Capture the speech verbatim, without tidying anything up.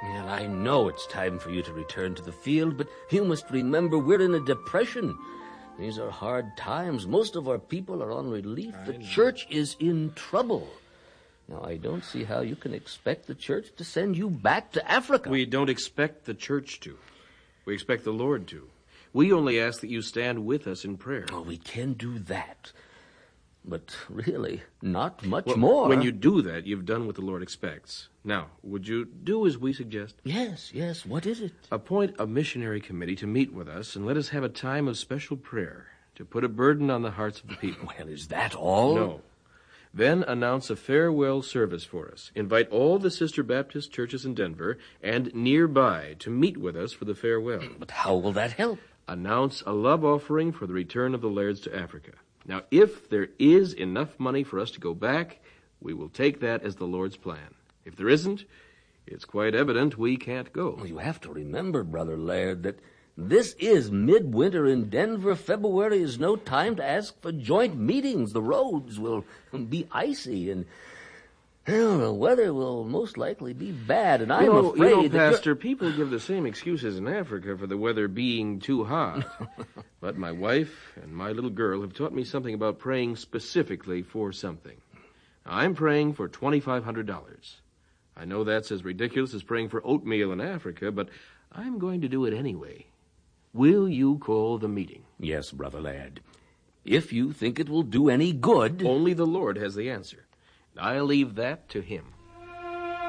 Well, I know it's time for you to return to the field, but you must remember we're in a depression. These are hard times. Most of our people are on relief. I the know. church is in trouble. Now, I don't see how you can expect the church to send you back to Africa. We don't expect the church to. We expect the Lord to. We only ask that you stand with us in prayer. Oh, we can do that. But really, not much Well, more. When you do that, you've done what the Lord expects. Now, would you do as we suggest? Yes, yes. What is it? Appoint a missionary committee to meet with us and let us have a time of special prayer to put a burden on the hearts of the people. Well, is that all? No. Then announce a farewell service for us. Invite all the Sister Baptist churches in Denver and nearby to meet with us for the farewell. But how will that help? Announce a love offering for the return of the Lairds to Africa. Now, if there is enough money for us to go back, we will take that as the Lord's plan. If there isn't, it's quite evident we can't go. Well, you have to remember, Brother Laird, that this is midwinter in Denver. February is no time to ask for joint meetings. The roads will be icy, and well, the weather will most likely be bad, and I'm you know, afraid you know, that Pastor, people give the same excuses in Africa for the weather being too hot. But my wife and my little girl have taught me something about praying specifically for something. I'm praying for twenty-five hundred dollars. I know that's as ridiculous as praying for oatmeal in Africa, but I'm going to do it anyway. Will you call the meeting? Yes, Brother Laird. If you think it will do any good... Only the Lord has the answer. I'll leave that to him.